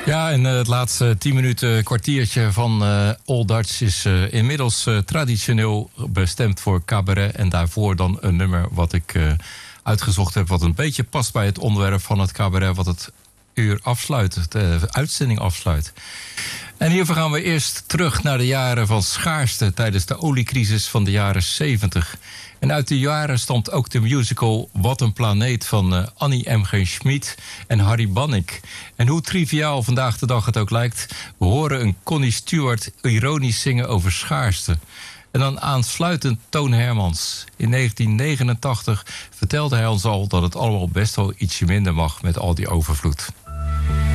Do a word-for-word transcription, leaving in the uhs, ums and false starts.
Ja, en uh, het laatste tien minuten kwartiertje van uh, Old Dutch is uh, inmiddels uh, traditioneel bestemd voor cabaret. En daarvoor dan een nummer wat ik uh, uitgezocht heb, wat een beetje past bij het onderwerp van het cabaret, wat het uur afsluit, de uitzending afsluit. En hiervoor gaan we eerst terug naar de jaren van schaarste tijdens de oliecrisis van de jaren zeventig. En uit die jaren stamt ook de musical Wat een planeet van uh, Annie M G Schmid en Harry Bannick. En hoe triviaal vandaag de dag het ook lijkt, we horen een Connie Stewart ironisch zingen over schaarste. En dan aansluitend Toon Hermans. In negentien negenentachtig vertelde hij ons al dat het allemaal best wel ietsje minder mag met al die overvloed.